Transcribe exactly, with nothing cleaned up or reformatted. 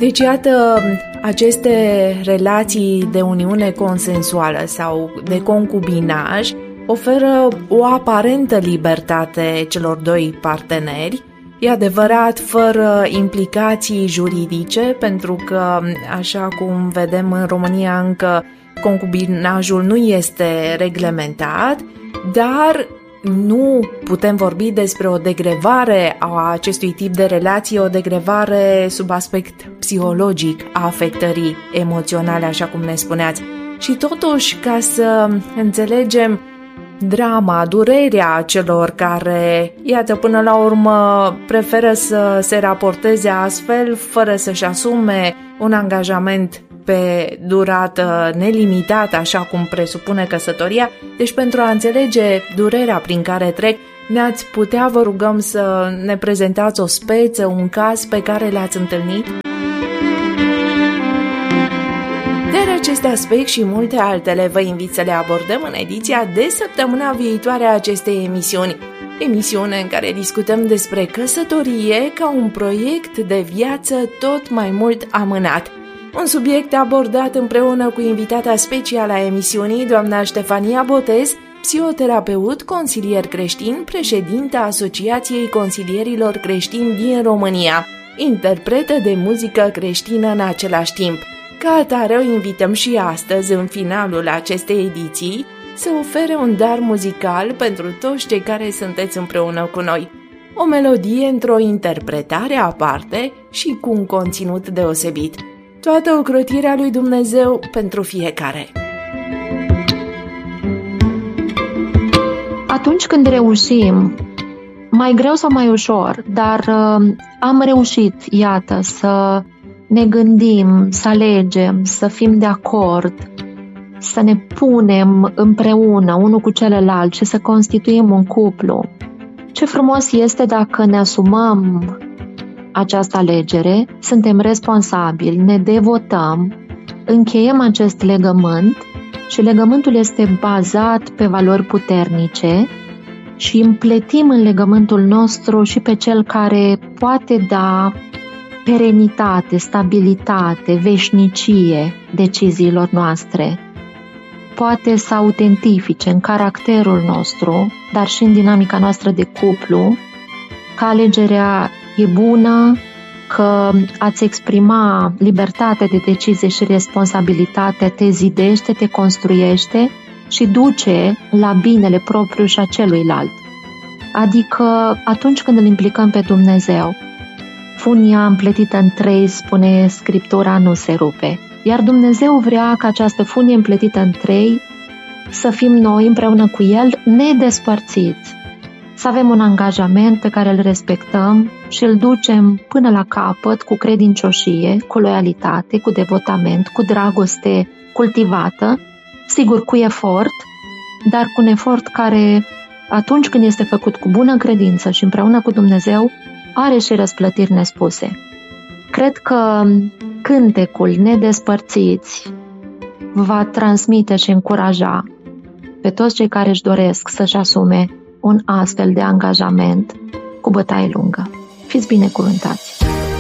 Deci, iată, aceste relații de uniune consensuală sau de concubinaj oferă o aparentă libertate celor doi parteneri, e adevărat, fără implicații juridice, pentru că, așa cum vedem în România, încă concubinajul nu este reglementat, dar nu putem vorbi despre o degrevare a acestui tip de relații, o degrevare sub aspect psihologic a afectării emoționale, așa cum ne spuneați. Și totuși, ca să înțelegem drama, durerea celor care, iată, până la urmă preferă să se raporteze astfel, fără să-și asume un angajament pe durată nelimitată, așa cum presupune căsătoria. Deci, pentru a înțelege durerea prin care trec, ne-ați putea, vă rugăm, să ne prezentați o speță, un caz pe care l-ați întâlnit? De acest aspect și multe altele vă invit să le abordăm în ediția de săptămâna viitoare a acestei emisiuni. Emisiune în care discutăm despre căsătorie ca un proiect de viață tot mai mult amânat. Un subiect abordat împreună cu invitata specială a emisiunii, doamna Ștefania Botez, psihoterapeut, consilier creștin, președinta Asociației Consilierilor Creștini din România, interpretă de muzică creștină în același timp. Ca atare, o invităm și astăzi, în finalul acestei ediții, să ofere un dar muzical pentru toți cei care sunteți împreună cu noi. O melodie într-o interpretare aparte și cu un conținut deosebit. Toată ocrotirea lui Dumnezeu pentru fiecare. Atunci când reușim, mai greu sau mai ușor, dar uh, am reușit, iată, să ne gândim, să alegem, să fim de acord, să ne punem împreună unul cu celălalt și să constituim un cuplu. Ce frumos este dacă ne asumăm această alegere, suntem responsabili, ne devotăm, încheiem acest legământ și legământul este bazat pe valori puternice și împletim în legământul nostru și pe cel care poate da perenitate, stabilitate, veșnicie deciziilor noastre. Poate să autentifice în caracterul nostru, dar și în dinamica noastră de cuplu, că alegerea e bună, că ați exprima libertate de decizie și responsabilitate te zidește, te construiește și duce la binele propriu și a celuilalt. Adică atunci când îl implicăm pe Dumnezeu, funia împletită în trei, spune Scriptura, nu se rupe. Iar Dumnezeu vrea ca această funie împletită în trei să fim noi împreună cu El nedespărțiți. Să avem un angajament pe care îl respectăm și îl ducem până la capăt cu credincioșie, cu loialitate, cu devotament, cu dragoste cultivată, sigur cu efort, dar cu un efort care, atunci când este făcut cu bună credință și împreună cu Dumnezeu, are și răsplătiri nespuse. Cred că cântecul Nedespărțiți va transmite și încuraja pe toți cei care își doresc să-și asume un astfel de angajament cu bătaie lungă. Fiți binecuvântați!